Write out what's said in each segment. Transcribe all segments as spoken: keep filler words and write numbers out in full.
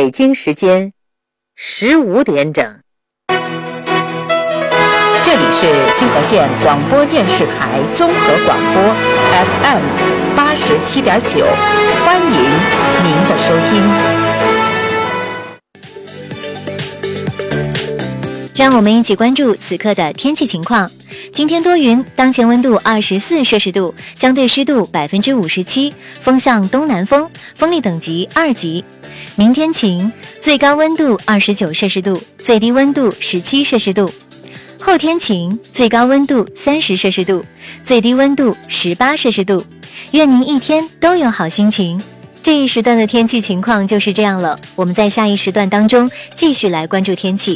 北京时间十五点整。 这里是新河县广播电视台综合广播 F M 八十七点九，欢迎您的收听。 让我们一起关注此刻的天气情况。今天多云，当前温度二十四摄氏度，相对湿度百分之五十七，风向东南风，风力等级二级。明天晴，最高温度二十九摄氏度，最低温度十七摄氏度。后天晴，最高温度三十摄氏度，最低温度十八摄氏度。愿您一天都有好心情。这一时段的天气情况就是这样了，我们在下一时段当中继续来关注天气。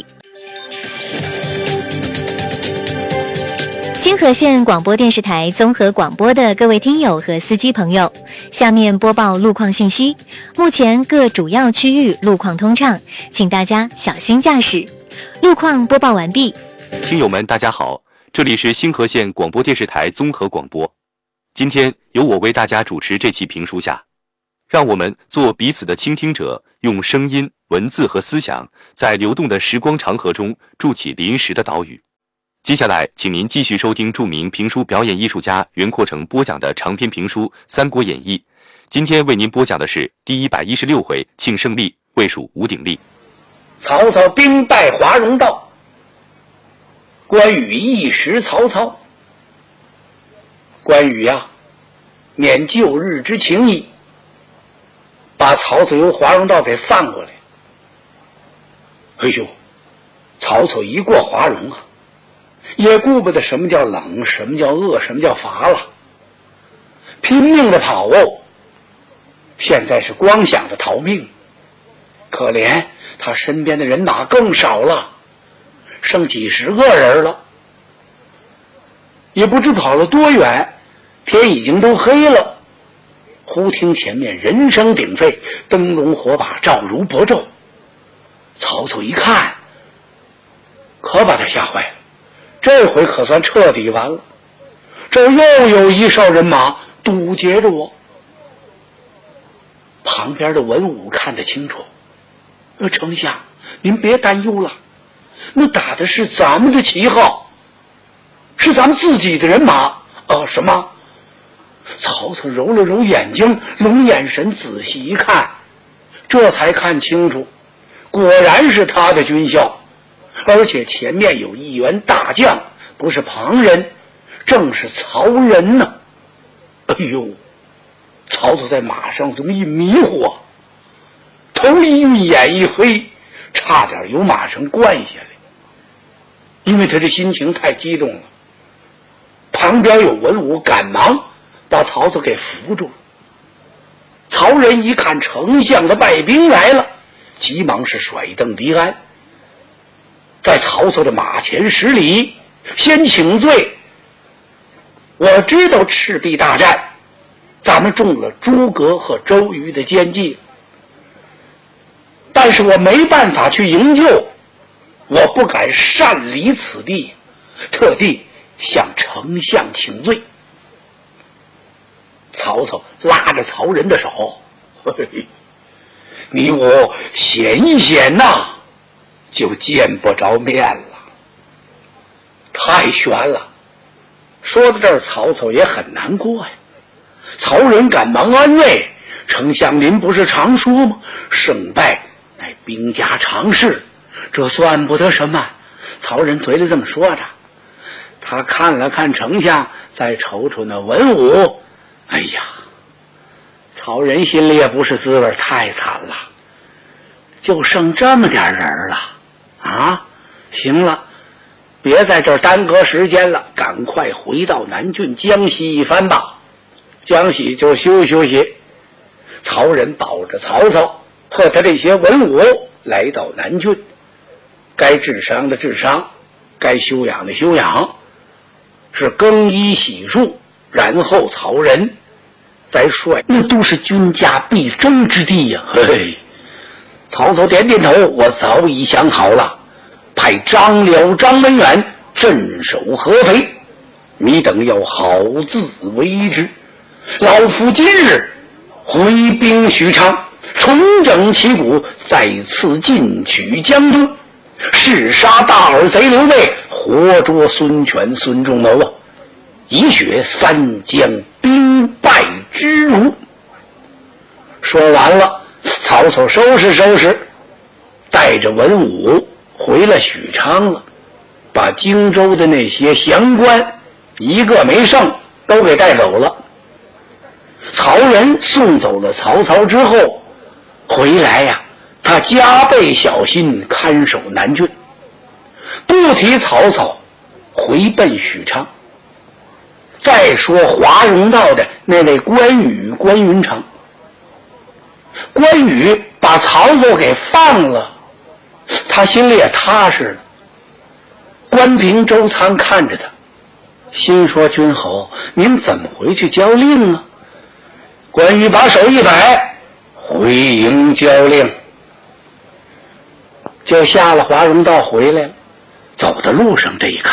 新河县广播电视台综合广播的各位听友和司机朋友，下面播报路况信息。目前各主要区域路况通畅，请大家小心驾驶。路况播报完毕。 听友们大家好，这里是新河县广播电视台综合广播。今天由我为大家主持这期评书下，让我们做彼此的倾听者，用声音、文字和思想，在流动的时光长河中筑起临时的岛屿。接下来请您继续收听著名评书表演艺术家袁阔成播讲的长篇评书《三国演义》。今天为您播讲的是第一百一十六回庆胜利，魏蜀吴鼎立。 曹操兵败华容道，关羽一识曹操。关羽呀、啊，念旧日之情谊，把曹操由华容道给放过来。哎呦，曹操一过华容啊，也顾不得什么叫冷，什么叫饿，什么叫乏了，拼命的跑哦。现在是光想着逃命，可怜他身边的人马更少了，剩几十个人了。也不知跑了多远，天已经都黑了。忽听前面人声鼎沸，灯笼火把照如薄昼。曹操一看，可把他吓坏了，这回可算彻底完了。这又有一哨人马堵截着我。旁边的文武看得清楚，呃，丞相，您别担忧了，那打的是咱们的旗号，是咱们自己的人马。呃，什么？曹操揉了揉眼睛，用眼神仔细一看，这才看清楚，果然是他的军校，而且前面有一员大将，不是旁人，正是曹仁呢。哎呦，曹操在马上这么一迷惑，头一晕眼一黑，差点由马上灌下来，因为他这心情太激动了。旁边有文武赶忙把曹操给扶住了。曹仁一看丞相的败兵来了，急忙是甩蹬离鞍，在曹操的马前施礼，先请罪。我知道赤壁大战咱们中了诸葛和周瑜的奸计，但是我没办法去营救，我不敢擅离此地，特地向丞相请罪。曹操拉着曹仁的手，嘿嘿，你我显一显呐，就见不着面了，太悬了。说到这儿，曹操也很难过呀。曹仁赶忙安慰，丞相您不是常说吗，胜败乃兵家常事，这算不得什么。曹仁嘴里这么说着，他看了看丞相，再瞅瞅那文武，哎呀，曹仁心里也不是滋味，太惨了，就剩这么点人了啊！行了，别在这儿耽搁时间了，赶快回到南郡江西一番吧。江西就休息休息。曹仁抱着曹操和他这些文武来到南郡，该治伤的治伤，该休养的休养，是更衣洗漱，然后曹仁再率，那都是军家必争之地呀、啊。嘿，曹操点点头，我早已想好了，派张辽、张文远镇守合肥，你等要好自为之。老夫今日回兵许昌， 重整旗鼓，再次进取江东，弑杀大耳贼刘备，活捉孙权、孙仲谋啊，以雪三江兵败之辱。说完了，曹操收拾收拾，带着文武回了许昌了，把荆州的那些降官一个没剩，都给带走了。曹仁送走了曹操之后，回来呀，他加倍小心看守南郡，不提曹操，回奔许昌。再说华容道的那位关羽关云长，关羽把曹操给放了，他心里也踏实了。关平、周仓看着他，心说：“君侯，您怎么回去交令啊？”关羽把手一摆，回营交令，就下了华容道回来了。走的路上，这一看，